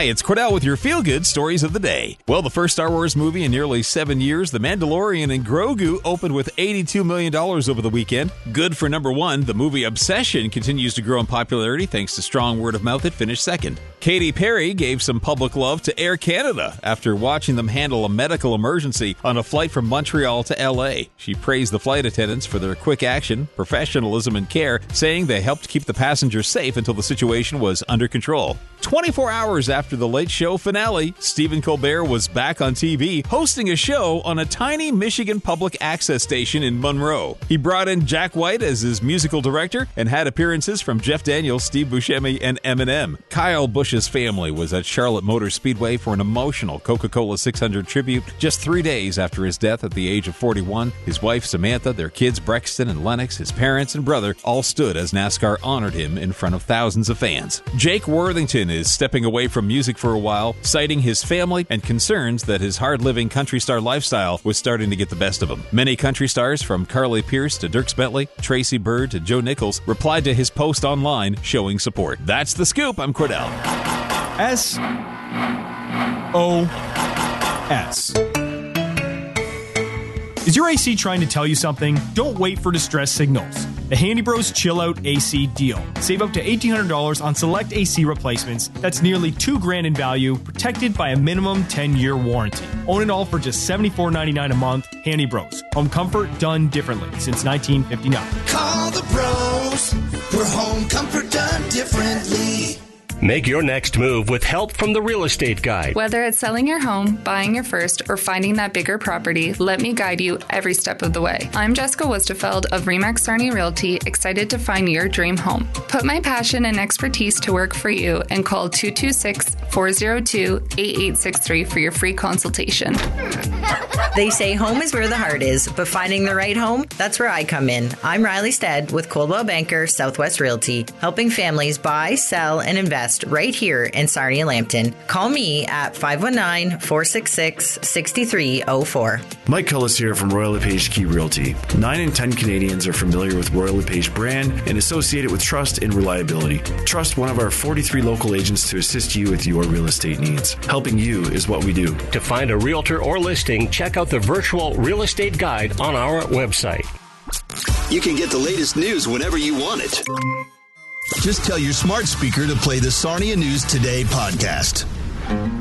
Hi, it's Cordell with your feel-good stories of the day. Well, the first Star Wars movie in nearly 7 years, The Mandalorian and Grogu, opened with $82 million over the weekend. Good for number one. The movie Obsession continues to grow in popularity thanks to strong word of mouth. It finished second. Katy Perry gave some public love to Air Canada after watching them handle a medical emergency on a flight from Montreal to LA. She praised the flight attendants for their quick action, professionalism, and care, saying they helped keep the passengers safe until the situation was under control. 24 hours after the Late Show finale, Stephen Colbert was back on TV hosting a show on a tiny Michigan public access station in Monroe. He brought in Jack White as his musical director and had appearances from Jeff Daniels, Steve Buscemi, and Eminem. Kyle Busch's family was at Charlotte Motor Speedway for an emotional Coca-Cola 600 tribute just 3 days after his death at the age of 41. His wife Samantha, their kids Brexton and Lennox, his parents and brother all stood as NASCAR honored him in front of thousands of fans. Jake Worthington is stepping away from music for a while, citing his family and concerns that his hard-living country star lifestyle was starting to get the best of him. Many country stars, from Carly Pearce to Dierks Bentley, Tracy Byrd to Joe Nichols, replied to his post online showing support. That's The Scoop. I'm Cordell. SOS. Is your AC trying to tell you something? Don't wait for distress signals. The Handy Bros Chill Out AC deal. Save up to $1,800 on select AC replacements. That's nearly $2,000 in value, protected by a minimum 10-year warranty. Own it all for just $74.99 a month. Handy Bros. Home comfort done differently since 1959. Call the pros for home comfort done differently. Make your next move with help from the Real Estate Guide. Whether it's selling your home, buying your first, or finding that bigger property, let me guide you every step of the way. I'm Jessica Wustefeld of Remax Sarnia Realty, excited to find your dream home. Put my passion and expertise to work for you and call 226-402-8863 for your free consultation. They say home is where the heart is, but finding the right home, that's where I come in. I'm Riley Stead with Coldwell Banker Southwest Realty, helping families buy, sell, and invest right here in Sarnia Lambton. Call me at 519-466-6304. Mike Cullis here from Royal LePage Key Realty. 9 in 10 Canadians are familiar with Royal LePage brand and associate it with trust and reliability. Trust one of our 43 local agents to assist you with your real estate needs. Helping you is what we do. To find a realtor or listing, check out the virtual Real Estate Guide on our website. You can get the latest news whenever you want it. Just tell your smart speaker to play the Sarnia News Today podcast.